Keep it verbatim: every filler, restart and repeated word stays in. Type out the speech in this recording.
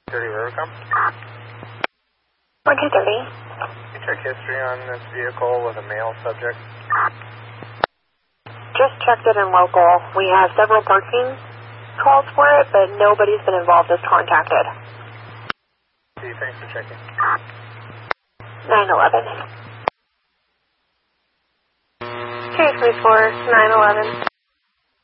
thirty Rivercom. one two thirty. Can you check history on this vehicle with a male subject? Just checked it in local. We have several parking calls for it, but nobody's been involved as contacted. See, thanks for checking. nine eleven. Case three four, nine eleven.